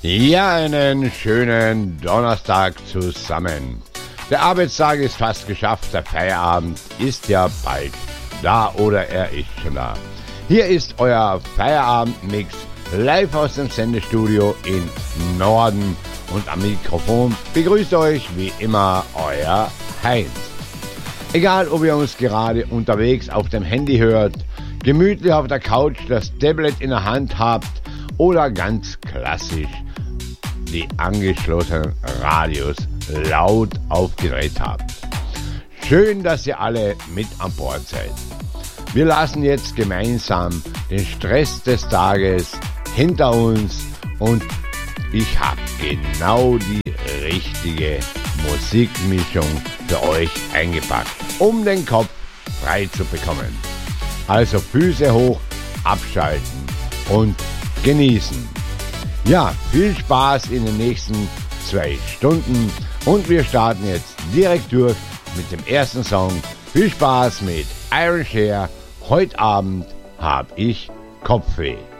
Ja, einen schönen Donnerstag zusammen. Der Arbeitstag ist fast geschafft, der Feierabend ist ja bald da oder er ist schon da. Hier ist euer Feierabendmix live aus dem Sendestudio in Norden und am Mikrofon begrüßt euch wie immer euer Heinz. Egal, ob ihr uns gerade unterwegs auf dem Handy hört, gemütlich auf der Couch das Tablet in der Hand habt oder ganz klassisch die angeschlossenen Radios laut aufgedreht habt. Schön, dass ihr alle mit an Bord seid. Wir lassen jetzt gemeinsam den Stress des Tages hinter uns und ich habe genau die richtige Musikmischung für euch eingepackt, um den Kopf frei zu bekommen. Also Füße hoch, abschalten und genießen. Ja, viel Spaß in den nächsten 2 Stunden und wir starten jetzt direkt durch mit dem ersten Song. Viel Spaß mit Iron Share. Heute Abend hab ich Kopfweh.